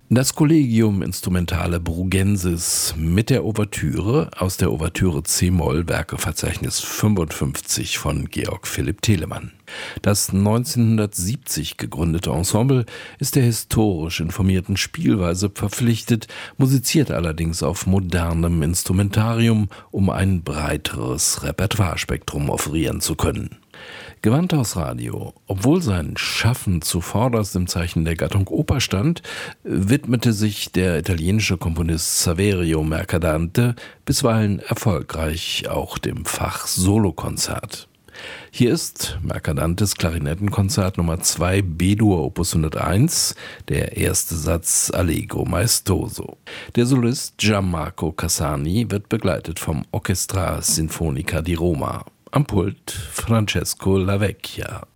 Das Collegium Instrumentale Brugensis mit der Ouvertüre aus der Ouvertüre c-Moll Werkeverzeichnis 55 von Georg Philipp Telemann. Das 1970 gegründete Ensemble ist der historisch informierten Spielweise verpflichtet, musiziert allerdings auf modernem Instrumentarium, um ein breiteres Repertoirespektrum offerieren zu können. Gewandhaus Radio, obwohl sein Schaffen zuvorderst im Zeichen der Gattung Oper stand, widmete sich der italienische Komponist Saverio Mercadante bisweilen erfolgreich auch dem Fach Solokonzert. Hier ist Mercadantes Klarinettenkonzert Nummer 2 B-Dur Opus 101, der erste Satz Allegro maestoso. Der Solist Gianmarco Cassani wird begleitet vom Orchestra Sinfonica di Roma. Am Pult Francesco Lavecchia.